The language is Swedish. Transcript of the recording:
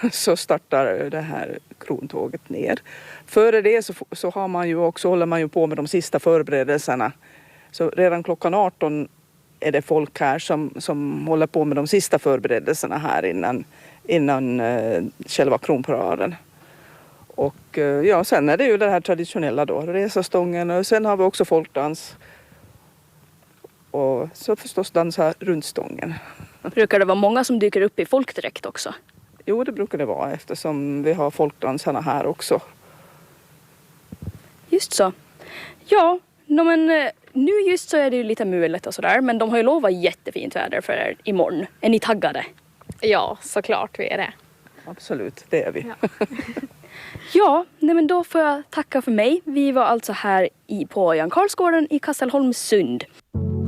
så startar det här krontåget ner. Före det så har man ju också, håller man ju på med de sista förberedelserna. Så redan klockan 18 är det folk här som håller på med de sista förberedelserna här innan själva kronparaden. Och ja, sen är det ju det här traditionella då, resa stången, och sen har vi också folkdans. Och så förstås dansa runt stången. Brukar det vara många som dyker upp i folkdräkt också? Jo, det brukar det vara eftersom vi har folkdansarna här också. Just så. Ja, men nu just så är det ju lite mulet och sådär, men de har ju lovat jättefint väder för er imorgon. Är ni taggade? Ja, såklart vi är det. Absolut, det är vi. Ja. Ja, men då får jag tacka för mig. Vi var alltså här på Jan Karlsgården i Kastelholmssund.